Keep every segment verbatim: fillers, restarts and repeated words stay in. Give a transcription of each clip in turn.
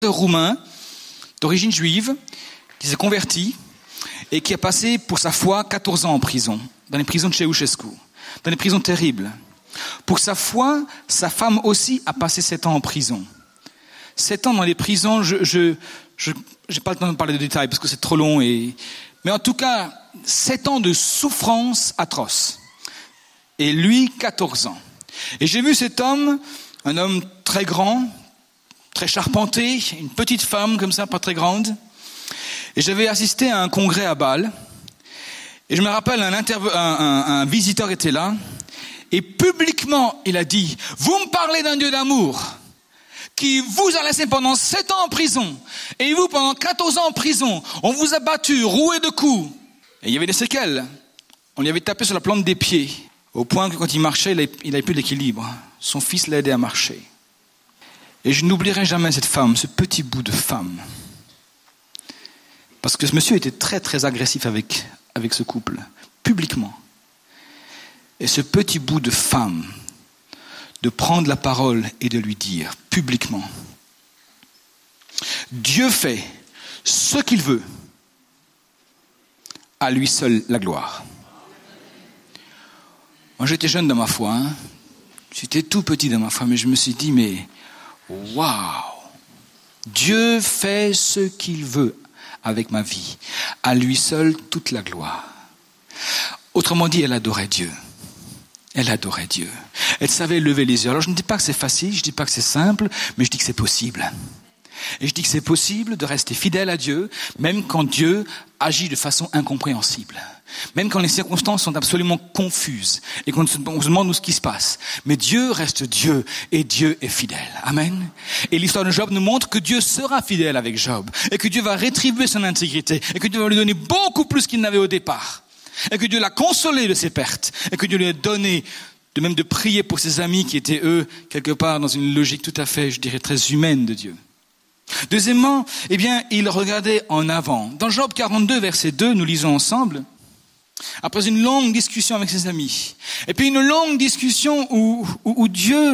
roumain d'origine juive qui s'est converti et qui a passé pour sa foi quatorze ans en prison, dans les prisons de Ceausescu, dans les prisons terribles. Pour sa foi, sa femme aussi a passé sept ans en prison. Sept ans dans les prisons, je je je j'ai pas le temps de parler de détails parce que c'est trop long et mais en tout cas, sept ans de souffrance atroce. Et lui, quatorze ans. Et j'ai vu cet homme, un homme très grand, très charpenté, une petite femme comme ça, pas très grande. Et j'avais assisté à un congrès à Bâle. Et je me rappelle, un, interv- un, un, un visiteur était là. Et publiquement, il a dit, vous me parlez d'un Dieu d'amour qui vous a laissé pendant sept ans en prison. Et vous, pendant quatorze ans en prison, on vous a battu, roué de coups. Et il y avait des séquelles. On lui avait tapé sur la plante des pieds. Au point que quand il marchait, il n'avait plus d'équilibre. Son fils l'a aidé à marcher. Et je n'oublierai jamais cette femme, ce petit bout de femme. Parce que ce monsieur était très très agressif avec, avec ce couple, publiquement. Et ce petit bout de femme, de prendre la parole et de lui dire publiquement, Dieu fait ce qu'il veut, à lui seul la gloire. Moi j'étais jeune dans ma foi, hein. J'étais tout petit dans ma foi, mais je me suis dit, mais waouh, Dieu fait ce qu'il veut avec ma vie, à lui seul toute la gloire. Autrement dit, elle adorait Dieu. Elle adorait Dieu. Elle savait lever les yeux. Alors je ne dis pas que c'est facile, je ne dis pas que c'est simple, mais je dis que c'est possible. Et je dis que c'est possible de rester fidèle à Dieu, même quand Dieu agit de façon incompréhensible. Même quand les circonstances sont absolument confuses et qu'on se demande où ce qui se passe. Mais Dieu reste Dieu et Dieu est fidèle. Amen. Et l'histoire de Job nous montre que Dieu sera fidèle avec Job et que Dieu va rétribuer son intégrité et que Dieu va lui donner beaucoup plus qu'il n'avait au départ. Et que Dieu l'a consolé de ses pertes et que Dieu lui a donné de même de prier pour ses amis qui étaient eux quelque part dans une logique tout à fait, je dirais, très humaine de Dieu. Deuxièmement, eh bien, il regardait en avant. Dans Job quarante-deux, verset deux, nous lisons ensemble, après une longue discussion avec ses amis, et puis une longue discussion où, où, où Dieu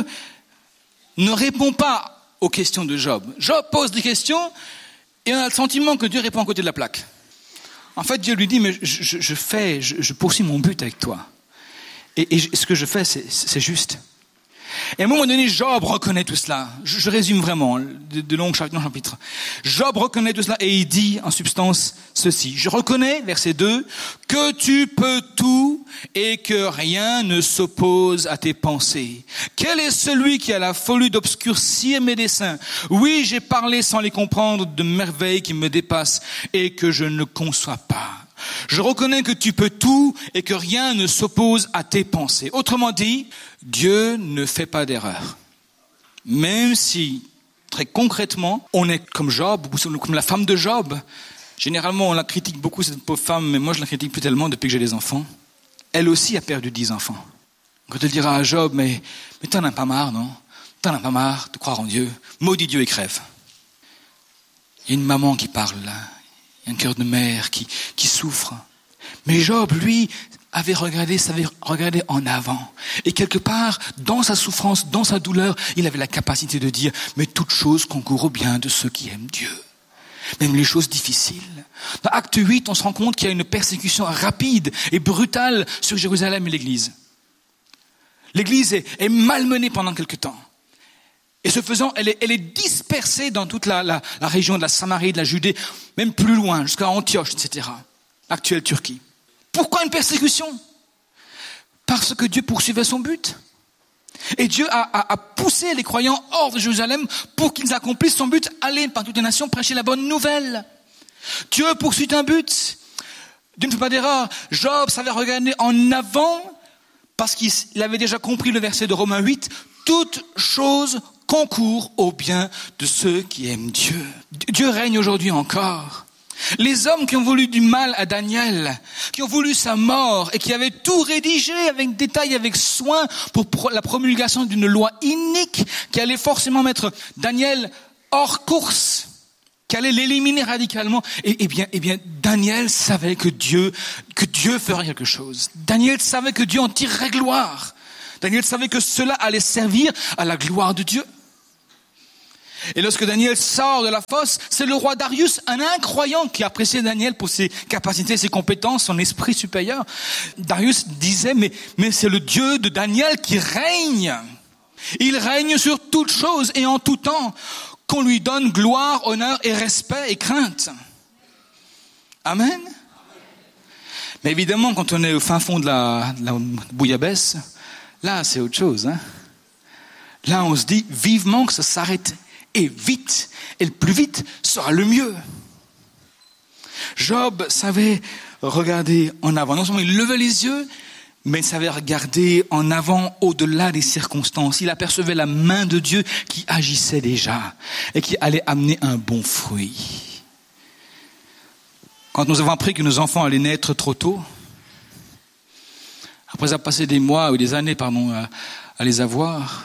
ne répond pas aux questions de Job. Job pose des questions et on a le sentiment que Dieu répond à côté de la plaque. En fait, Dieu lui dit, mais je, je, je fais, je, je poursuis mon but avec toi. Et, et ce que je fais, c'est, c'est juste. Et à un moment donné, Job reconnaît tout cela. Je, je résume vraiment, de, de longs chapitres, chapitres. Job reconnaît tout cela et il dit en substance ceci. Je reconnais, verset deux, que tu peux tout et que rien ne s'oppose à tes pensées. Quel est celui qui a la folie d'obscurcir mes desseins? Oui, j'ai parlé sans les comprendre de merveilles qui me dépassent et que je ne conçois pas. Je reconnais que tu peux tout et que rien ne s'oppose à tes pensées. Autrement dit, Dieu ne fait pas d'erreur. Même si, très concrètement, on est comme Job, ou comme la femme de Job. Généralement, on la critique beaucoup, cette pauvre femme, mais moi je la critique plus tellement depuis que j'ai des enfants. Elle aussi a perdu dix enfants. Quand elle dira à Job, mais, mais t'en as pas marre, non? T'en as pas marre de croire en Dieu? Maudit Dieu et crève. Il y a une maman qui parle là. Un cœur de mère qui, qui souffre. Mais Job, lui, avait regardé, savait regarder en avant. Et quelque part, dans sa souffrance, dans sa douleur, il avait la capacité de dire, mais toute chose concourt au bien de ceux qui aiment Dieu. Même les choses difficiles. Dans Acte huit, on se rend compte qu'il y a une persécution rapide et brutale sur Jérusalem et l'Église. L'Église est, est malmenée pendant quelque temps. Et ce faisant, elle est, elle est dispersée dans toute la, la, la région de la Samarie, de la Judée, même plus loin, jusqu'à Antioche, et cetera. Actuelle Turquie. Pourquoi une persécution? Parce que Dieu poursuivait son but. Et Dieu a, a, a poussé les croyants hors de Jérusalem pour qu'ils accomplissent son but, aller par toutes les nations prêcher la bonne nouvelle. Dieu poursuit un but. Dieu ne fait pas d'erreur. Job savait regarder en avant parce qu'il avait déjà compris le verset de Romains huit. Toute chose concourt au bien de ceux qui aiment Dieu. Dieu règne aujourd'hui encore. Les hommes qui ont voulu du mal à Daniel, qui ont voulu sa mort et qui avaient tout rédigé avec détail, avec soin pour la promulgation d'une loi inique qui allait forcément mettre Daniel hors course, qui allait l'éliminer radicalement. Et, et bien, et bien, Daniel savait que Dieu, que Dieu ferait quelque chose. Daniel savait que Dieu en tirerait gloire. Daniel savait que cela allait servir à la gloire de Dieu. Et lorsque Daniel sort de la fosse, c'est le roi Darius, un incroyant qui appréciait Daniel pour ses capacités, ses compétences, son esprit supérieur. Darius disait, mais, mais c'est le Dieu de Daniel qui règne. Il règne sur toutes choses et en tout temps, qu'on lui donne gloire, honneur et respect et crainte. Amen. Mais évidemment, quand on est au fin fond de la, de la bouillabaisse, là, c'est autre chose. Hein. Là, on se dit vivement que ça s'arrête. Et vite. Et le plus vite sera le mieux. Job savait regarder en avant. Non seulement il levait les yeux, mais il savait regarder en avant au-delà des circonstances. Il apercevait la main de Dieu qui agissait déjà et qui allait amener un bon fruit. Quand nous avons appris que nos enfants allaient naître trop tôt, après avoir passé des mois ou des années pardon, à, à les avoir,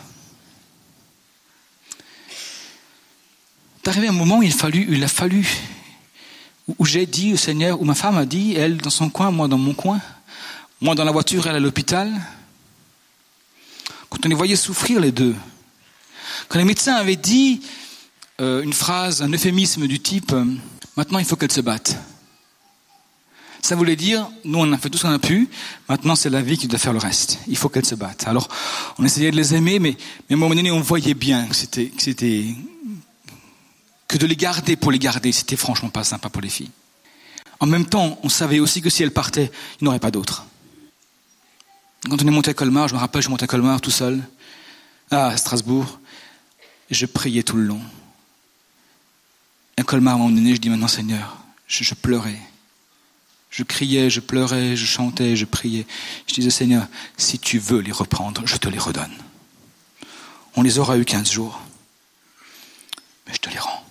c'est arrivé un moment où il, fallu, il a fallu, où j'ai dit au Seigneur, où ma femme a dit, elle dans son coin, moi dans mon coin, moi dans la voiture, elle à l'hôpital, quand on les voyait souffrir les deux, quand les médecins avaient dit euh, une phrase, un euphémisme du type euh, « maintenant il faut qu'elle se batte ». Ça voulait dire, nous on a fait tout ce qu'on a pu, maintenant c'est la vie qui doit faire le reste. Il faut qu'elle se batte. Alors on essayait de les aimer, mais, mais à un moment donné on voyait bien que c'était, que c'était, que de les garder pour les garder, c'était franchement pas sympa pour les filles. En même temps, on savait aussi que si elles partaient, il n'y en aurait pas d'autres. Quand on est monté à Colmar, je me rappelle, je montais à Colmar tout seul, à Strasbourg, et je priais tout le long. Et à Colmar, à un moment donné, je dis maintenant Seigneur, je, je pleurais. Je criais, je pleurais, je chantais, je priais. Je disais, Seigneur, si tu veux les reprendre, je te les redonne. On les aura eu quinze jours, mais je te les rends.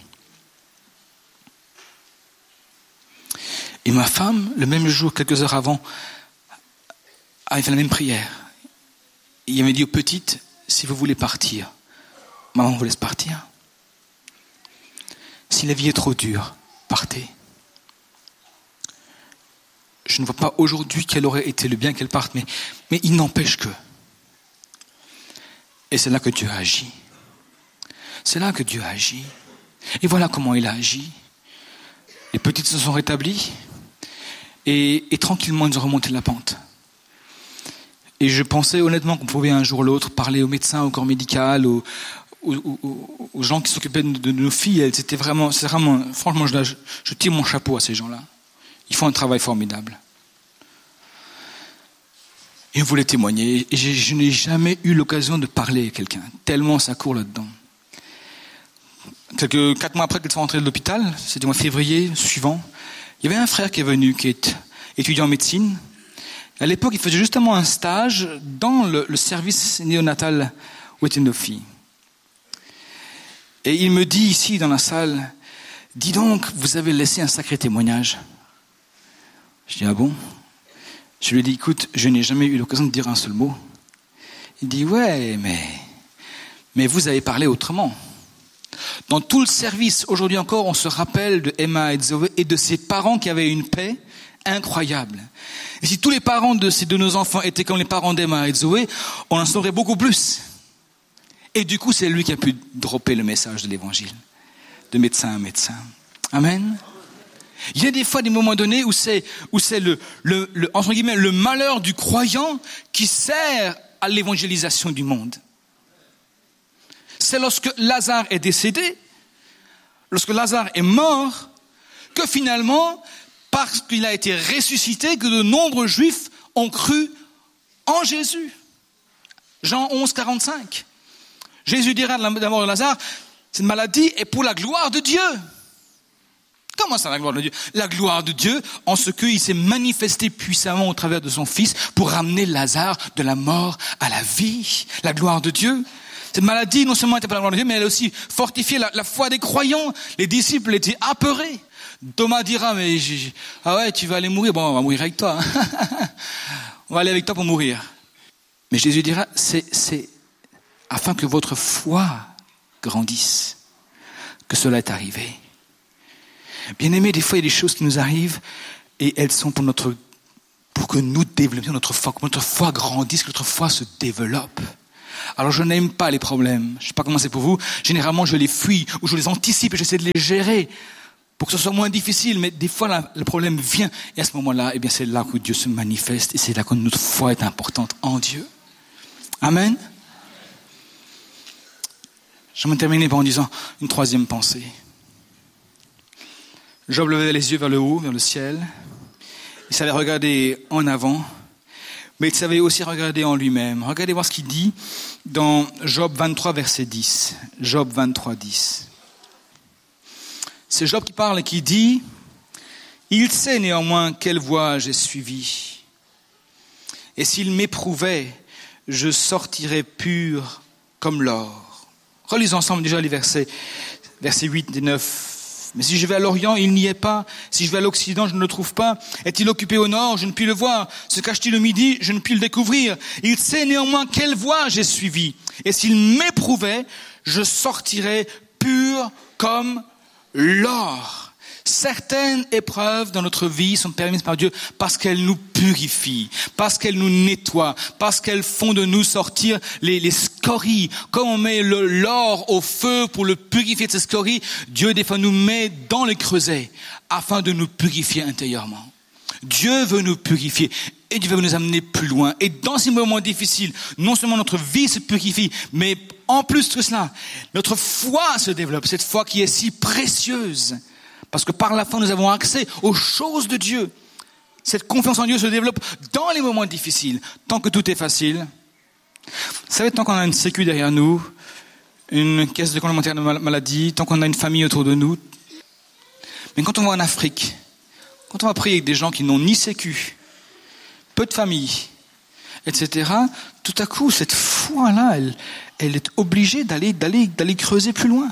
Et ma femme, le même jour, quelques heures avant, avait fait la même prière. Il avait dit aux petites, si vous voulez partir, maman vous laisse partir. Si la vie est trop dure, partez. Je ne vois pas aujourd'hui quel aurait été le bien qu'elle parte, mais, mais il n'empêche que. Et c'est là que Dieu a agi. C'est là que Dieu a agi. Et voilà comment il a agi. Les petites se sont rétablies et, et tranquillement ils ont remonté la pente. Et je pensais honnêtement qu'on pouvait un jour ou l'autre parler aux médecins, au corps médical, aux, aux, aux, aux gens qui s'occupaient de, de nos filles. C'était vraiment, c'est vraiment, franchement, je, je tire mon chapeau à ces gens-là. Ils font un travail formidable. Et on voulait témoigner. Et je, je n'ai jamais eu l'occasion de parler à quelqu'un, tellement ça court là-dedans. Quelques quatre mois après qu'elle soit rentrée de l'hôpital, c'était au mois de février suivant, il y avait un frère qui est venu, qui est étudiant en médecine. À l'époque, il faisait justement un stage dans le, le service néonatal où étaient nos filles. Et il me dit ici dans la salle, « Dis donc, vous avez laissé un sacré témoignage. » Je dis, ah bon? Je lui ai dit, écoute, je n'ai jamais eu l'occasion de dire un seul mot. Il dit, ouais, mais, mais vous avez parlé autrement. Dans tout le service, aujourd'hui encore, on se rappelle de Emma et de Zoé et de ses parents qui avaient une paix incroyable. Et si tous les parents de ces de nos enfants étaient comme les parents d'Emma et de Zoé, on en saurait beaucoup plus. Et du coup, c'est lui qui a pu dropper le message de l'évangile, de médecin à médecin. Amen. Il y a des fois des moments donnés où c'est, où c'est le, le, le, entre guillemets, le malheur du croyant qui sert à l'évangélisation du monde. C'est lorsque Lazare est décédé, lorsque Lazare est mort, que finalement, parce qu'il a été ressuscité, que de nombreux juifs ont cru en Jésus. Jean onze, quarante-cinq. Jésus dira de la mort de Lazare, cette maladie est pour la gloire de Dieu. Comment ça, la gloire de Dieu? La gloire de Dieu en ce qu'il s'est manifesté puissamment au travers de son Fils pour ramener Lazare de la mort à la vie. La gloire de Dieu. Cette maladie, non seulement n'était pas la gloire de Dieu, mais elle a aussi fortifié la, la foi des croyants. Les disciples étaient apeurés. Thomas dira, mais j'ai, j'ai, ah ouais, tu vas aller mourir. Bon, on va mourir avec toi. Hein. On va aller avec toi pour mourir. Mais Jésus dira, c'est, c'est afin que votre foi grandisse que cela est arrivé. Bien aimé, des fois il y a des choses qui nous arrivent et elles sont pour notre, pour que nous développions notre foi, que notre foi grandisse, que notre foi se développe. Alors je n'aime pas les problèmes. Je ne sais pas comment c'est pour vous. Généralement, je les fuis ou je les anticipe et j'essaie de les gérer pour que ce soit moins difficile. Mais des fois, là, le problème vient. Et à ce moment-là, eh bien, c'est là que Dieu se manifeste et c'est là que notre foi est importante en Dieu. Amen. Je vais terminer par en disant une troisième pensée. Job levait les yeux vers le haut, vers le ciel. Il savait regarder en avant, mais il savait aussi regarder en lui-même. Regardez voir ce qu'il dit dans Job vingt-trois, verset dix. Job vingt-trois, dix. C'est Job qui parle et qui dit « Il sait néanmoins quelle voie j'ai suivie. Et s'il m'éprouvait, je sortirais pur comme l'or. » Relisons ensemble déjà les versets, versets huit et neuf. Mais si je vais à l'Orient, il n'y est pas. Si je vais à l'Occident, je ne le trouve pas. Est-il occupé au Nord? Je ne puis le voir. Se cache-t-il au Midi? Je ne puis le découvrir. Il sait néanmoins quelle voie j'ai suivie. Et s'il m'éprouvait, je sortirais pur comme l'or. Certaines épreuves dans notre vie sont permises par Dieu parce qu'elles nous purifient, parce qu'elles nous nettoient, parce qu'elles font de nous sortir les, les scories. Comme on met le, l'or au feu pour le purifier de ces scories, Dieu des fois nous met dans les creusets afin de nous purifier intérieurement. Dieu veut nous purifier et Dieu veut nous amener plus loin. Et dans ces moments difficiles, non seulement notre vie se purifie, mais en plus de cela, notre foi se développe, cette foi qui est si précieuse. Parce que par la foi, nous avons accès aux choses de Dieu. Cette confiance en Dieu se développe dans les moments difficiles. Tant que tout est facile. Vous savez, tant qu'on a une sécu derrière nous, une caisse de complémentaire de maladie, tant qu'on a une famille autour de nous. Mais quand on va en Afrique, quand on va prier avec des gens qui n'ont ni sécu, peu de famille, et cetera, tout à coup, cette foi-là, elle, elle est obligée d'aller, d'aller, d'aller creuser plus loin.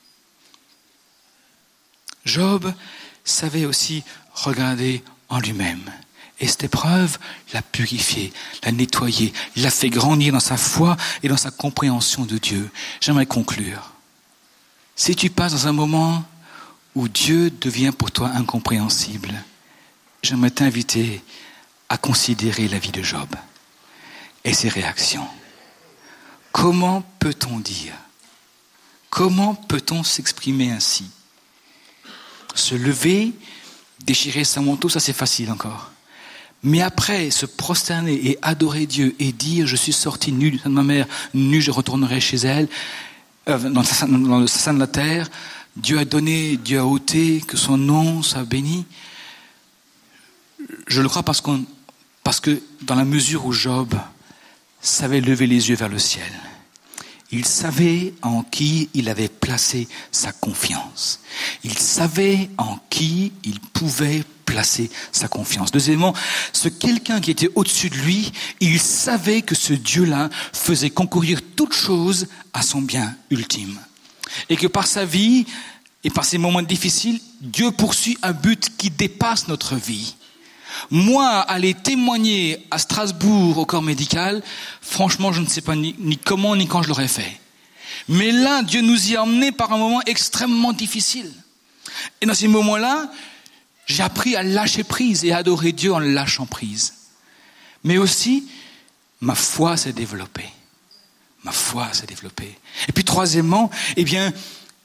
Job savait aussi regarder en lui-même. Et cette épreuve l'a purifié, l'a nettoyé, l'a fait grandir dans sa foi et dans sa compréhension de Dieu. J'aimerais conclure. Si tu passes dans un moment où Dieu devient pour toi incompréhensible, j'aimerais t'inviter à considérer la vie de Job et ses réactions. Comment peut-on dire? Comment peut-on s'exprimer ainsi? Se lever, déchirer son manteau, ça c'est facile encore. Mais après, se prosterner et adorer Dieu et dire « Je suis sorti nu du sein de ma mère, nu je retournerai chez elle, euh, dans, dans le sein de la terre. Dieu a donné, Dieu a ôté, que son nom soit béni. » Je le crois parce, qu'on, parce que dans la mesure où Job savait lever les yeux vers le ciel, il savait en qui il avait placé sa confiance. Il savait en qui il pouvait placer sa confiance. Deuxièmement, ce quelqu'un qui était au-dessus de lui, il savait que ce Dieu-là faisait concourir toute chose à son bien ultime. Et que par sa vie et par ses moments difficiles, Dieu poursuit un but qui dépasse notre vie. Moi, aller témoigner à Strasbourg au corps médical, franchement, je ne sais pas ni, ni comment ni quand je l'aurais fait. Mais là, Dieu nous y a emmenés par un moment extrêmement difficile. Et dans ces moments-là, j'ai appris à lâcher prise et à adorer Dieu en lâchant prise. Mais aussi, ma foi s'est développée. Ma foi s'est développée. Et puis troisièmement, eh bien,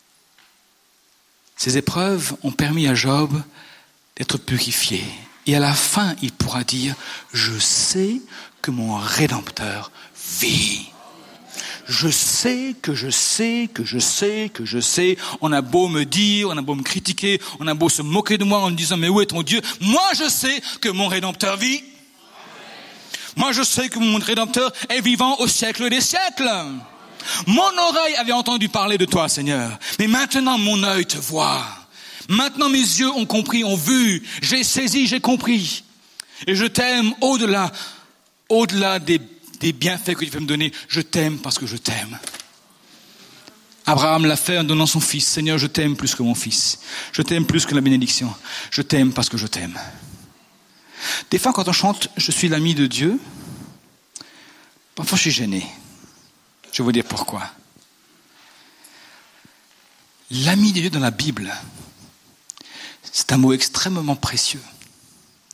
ces épreuves ont permis à Job d'être purifié. Et à la fin, il pourra dire, je sais que mon Rédempteur vit. Je sais que je sais que je sais que je sais. On a beau me dire, on a beau me critiquer, on a beau se moquer de moi en me disant, mais où est ton Dieu? Moi, je sais que mon Rédempteur vit. Moi, je sais que mon Rédempteur est vivant au siècle des siècles. Mon oreille avait entendu parler de toi, Seigneur. Mais maintenant, mon œil te voit. Maintenant, mes yeux ont compris, ont vu. J'ai saisi, j'ai compris. Et je t'aime au-delà, au-delà des, des bienfaits que tu peux me donner. Je t'aime parce que je t'aime. Abraham l'a fait en donnant son fils. Seigneur, je t'aime plus que mon fils. Je t'aime plus que la bénédiction. Je t'aime parce que je t'aime. Des fois, quand on chante « Je suis l'ami de Dieu », parfois je suis gêné. Je vais vous dire pourquoi. L'ami de Dieu dans la Bible, c'est un mot extrêmement précieux.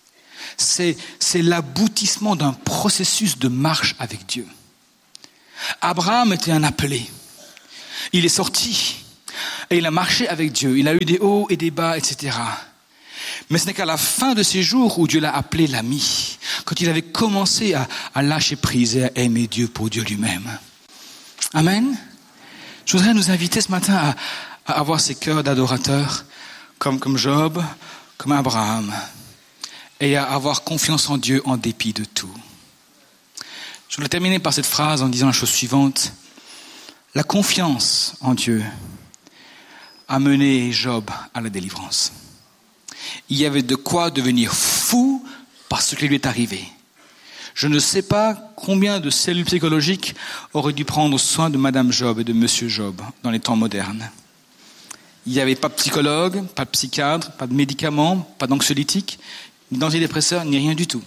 C'est, c'est l'aboutissement d'un processus de marche avec Dieu. Abraham était un appelé. Il est sorti et il a marché avec Dieu. Il a eu des hauts et des bas, et cetera. Mais ce n'est qu'à la fin de ses jours où Dieu l'a appelé l'ami, quand il avait commencé à, à lâcher prise et à aimer Dieu pour Dieu lui-même. Amen. Je voudrais nous inviter ce matin à, à avoir ces cœurs d'adorateurs comme, comme Job, comme Abraham, et à avoir confiance en Dieu en dépit de tout. Je voulais terminer par cette phrase en disant la chose suivante. La confiance en Dieu a mené Job à la délivrance. Il y avait de quoi devenir fou par ce qui lui est arrivé. Je ne sais pas combien de cellules psychologiques auraient dû prendre soin de Madame Job et de Monsieur Job dans les temps modernes. Il n'y avait pas de psychologue, pas de psychiatre, pas de médicaments, pas d'anxiolytiques, ni d'antidépresseurs, ni rien du tout.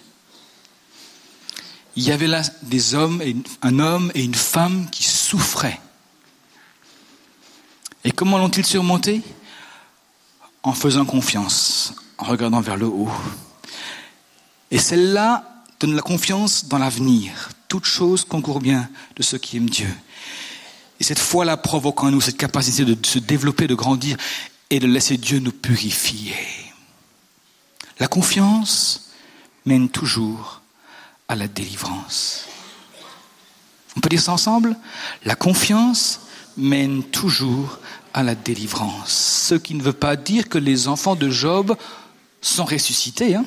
Il y avait là des hommes, et un homme et une femme qui souffraient. Et comment l'ont-ils surmonté ? En faisant confiance, en regardant vers le haut. Et celle-là donne la confiance dans l'avenir. Toute chose concourt bien de ceux qui aiment Dieu. Et cette foi-là provoque en nous cette capacité de se développer, de grandir et de laisser Dieu nous purifier. La confiance mène toujours à la délivrance. On peut dire ça ensemble ? La confiance mène toujours à la délivrance. Ce qui ne veut pas dire que les enfants de Job sont ressuscités. Hein ?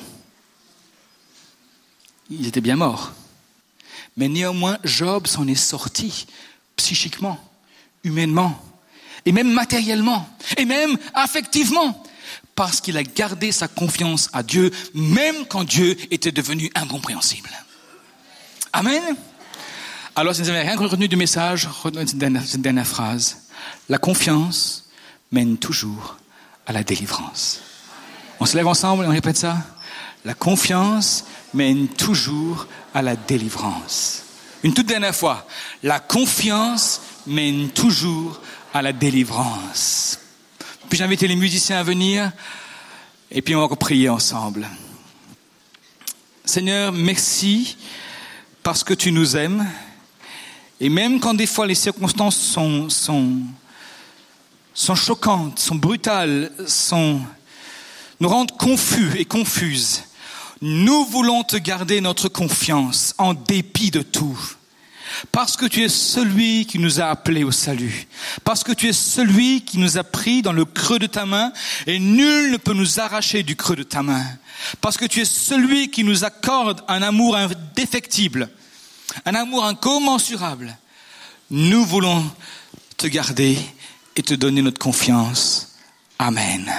Ils étaient bien morts. Mais néanmoins, Job s'en est sorti psychiquement, humainement, et même matériellement, et même affectivement, parce qu'il a gardé sa confiance à Dieu, même quand Dieu était devenu incompréhensible. Amen. Alors, si vous n'avez rien retenu du message, retenez cette dernière, cette dernière phrase. La confiance mène toujours à la délivrance. On se lève ensemble et on répète ça. La confiance mène toujours à la délivrance. Une toute dernière fois. La confiance mène toujours à la délivrance. Puis j'invite les musiciens à venir et puis on va prier ensemble. Seigneur, merci parce que tu nous aimes. Et même quand des fois les circonstances sont, sont, sont choquantes, sont brutales, sont, nous rendent confus et confuses, nous voulons te garder notre confiance en dépit de tout. Parce que tu es celui qui nous a appelés au salut. Parce que tu es celui qui nous a pris dans le creux de ta main et nul ne peut nous arracher du creux de ta main. Parce que tu es celui qui nous accorde un amour indéfectible, un amour incommensurable. Nous voulons te garder et te donner notre confiance. Amen.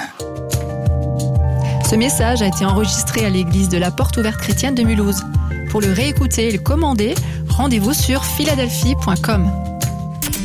Ce message a été enregistré à l'église de la Porte Ouverte Chrétienne de Mulhouse. Pour le réécouter et le commander, rendez-vous sur philadelphie point com.